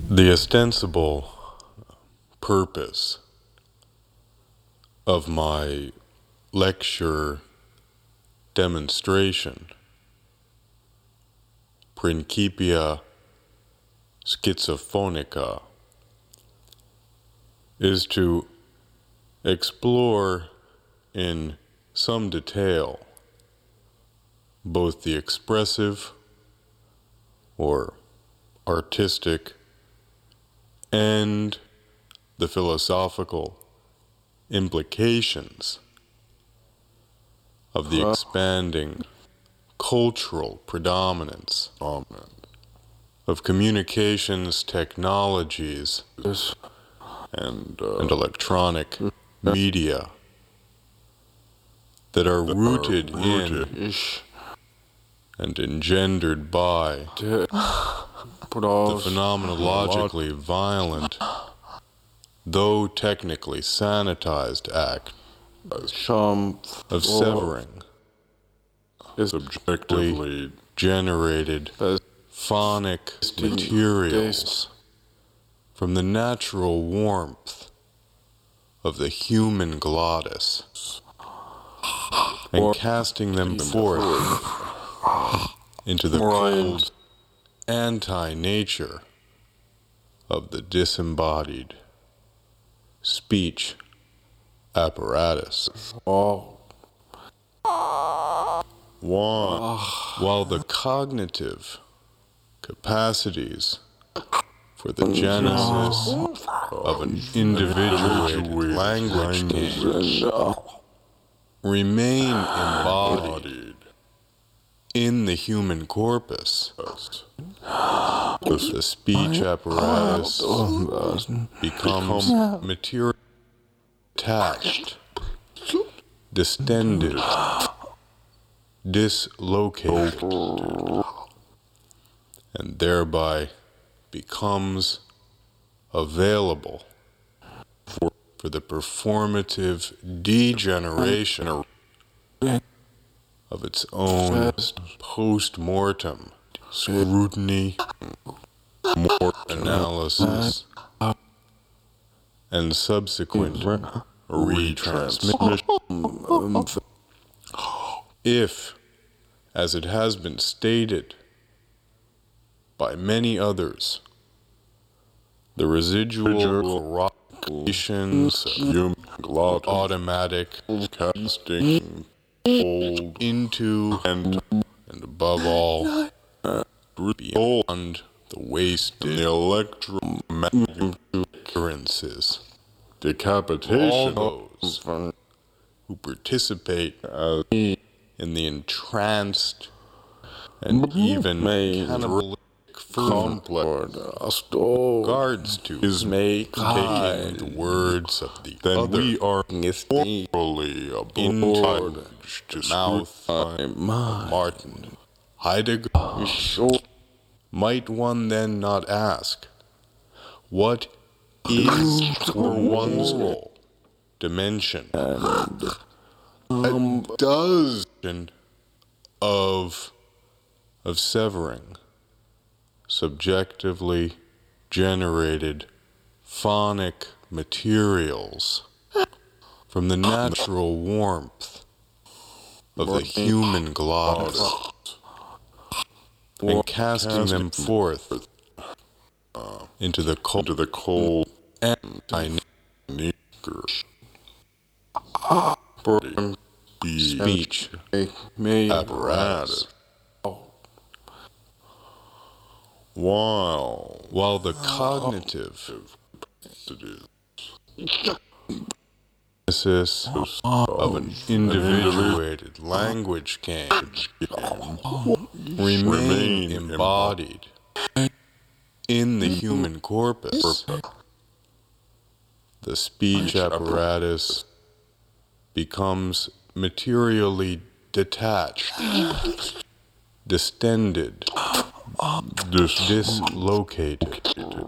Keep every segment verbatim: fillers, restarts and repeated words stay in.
The ostensible purpose of my lecture demonstration, Principia Schizophonica, is to explore in some detail both the expressive or artistic and the philosophical implications of the expanding cultural predominance of communications technologies and, uh, and electronic media that are rooted in and engendered by the phenomenologically violent, though technically sanitized act of severing subjectively generated phonic materials from the natural warmth of the human glottis and casting them forth into the cold anti-nature of the disembodied speech apparatus. While, while the cognitive capacities for the genesis of an individuated language game remain embodied in the human corpus, the speech apparatus becomes material attached, distended, dislocated, and thereby becomes available for, for the performative degeneration of its own post-mortem scrutiny, more analysis, and subsequent retransmission. If, as it has been stated by many others, the residual corruptions of automatic casting into and, and above all beyond the wasted electromagnetic occurrences, decapitation all those who participate in the entranced and even cannibalistic complex regards to his taking the words of the then other we are morally obliged to mouth of Martin Heidegger. Might one then not ask, what is for one's whole dimension a does of of severing subjectively generated phonic materials from the natural warmth of the human glottis and casting them forth into the cold, into the cold anti-nature speech apparatus. While, while the cognitive genesis of an individuated language can remain embodied in the human corpus, the speech apparatus becomes materially detached, distended, Dis- dislocated.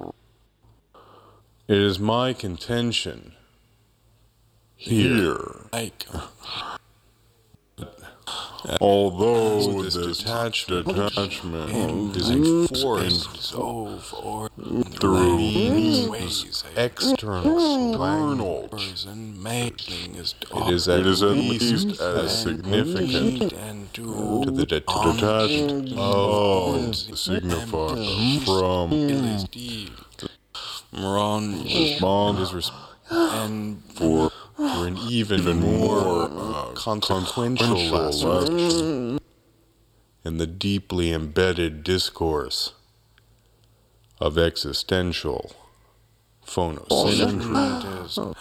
It is my contention here Although this detachment, detachment is enforced so for through ways external person making is it is at, it is at least as significant and to the det- detachment of the signifier from Ron is res- and for for an even more uh, consequential lesson in the deeply embedded discourse of existential phonocentrism.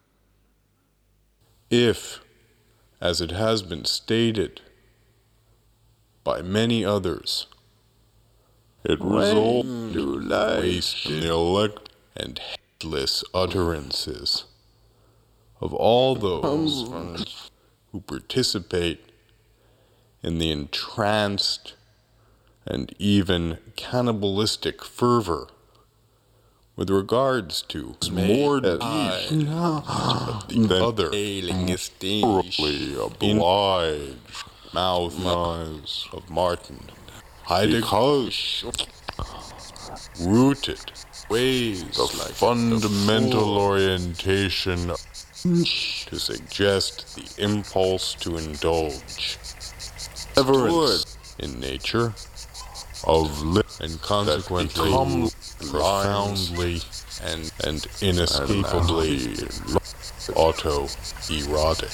If, as it has been stated by many others, it results in waste in the elect and headless utterances of all those who participate in the entranced and even cannibalistic fervor with regards to more deed than the other horribly obliged mouth eyes of Martin Heidegger, rooted ways the like fundamental the orientation to suggest the impulse to indulge ever in nature of li- and consequently become profoundly and, and inescapably auto-erotic.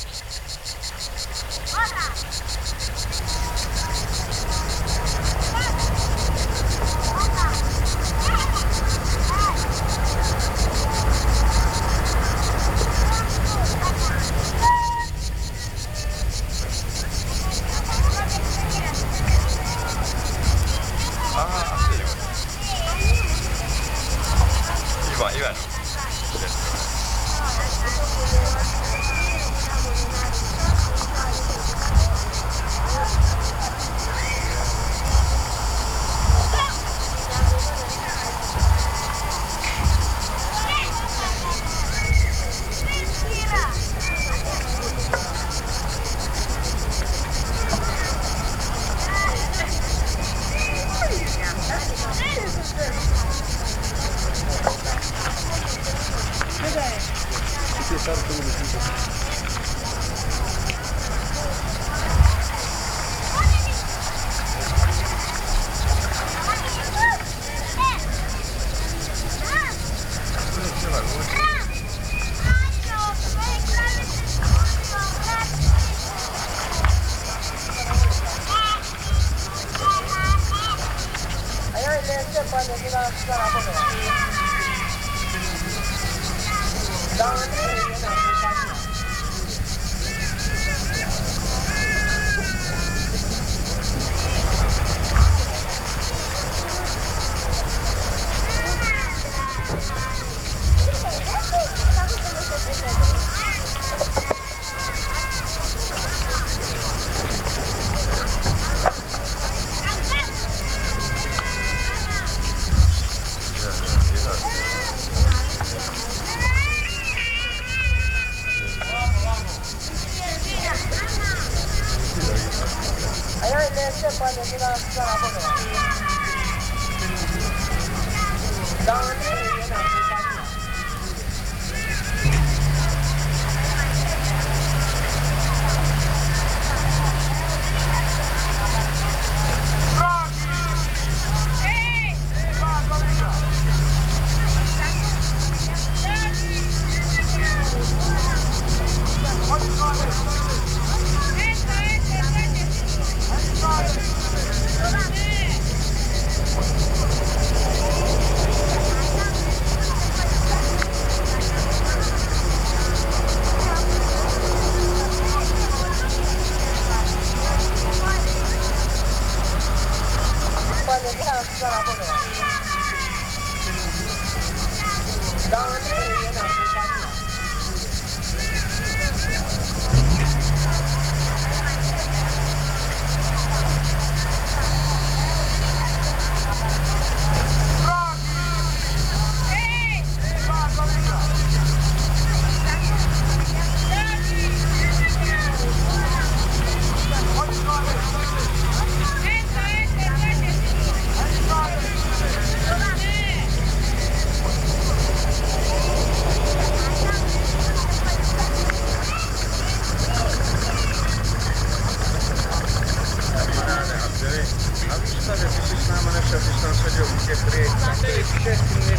že ty jsi s náma nešel, ty jsi tam seděl u těch ryb. Byli všechny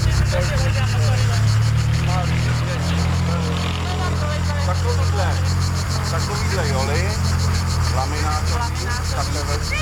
takovýhle, takovýhle joly, laminátový, takhle velký.